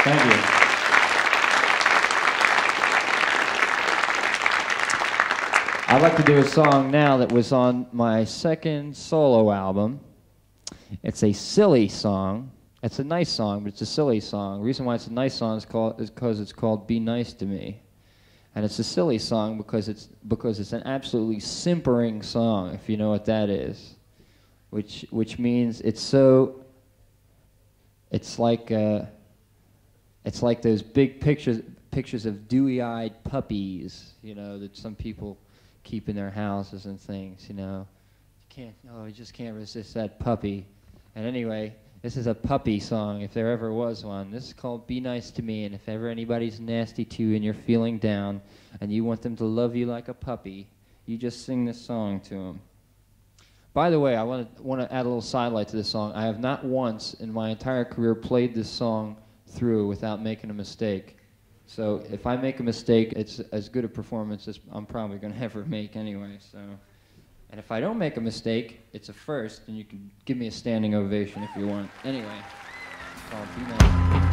Thank you. I'd like to do a song now that was on my second solo album. It's a silly song. It's a nice song, but it's a silly song. The reason why it's a nice song is because it's called Be Nice to Me. And it's a silly song because it's an absolutely simpering song, if you know what that is. Which means it's like those big pictures of dewy-eyed puppies, you know, that some people keep in their houses and things, you know. You just can't resist that puppy. And anyway, this is a puppy song, if there ever was one. This is called Be Nice to Me, and if ever anybody's nasty to you and you're feeling down and you want them to love you like a puppy, you just sing this song to them. By the way, I want to add a little sidelight to this song. I have not once in my entire career played this song through without making a mistake. So if I make a mistake, it's as good a performance as I'm probably going to ever make anyway. So, and if I don't make a mistake, it's a first, and you can give me a standing ovation if you want. Anyway, it's called Be Nice.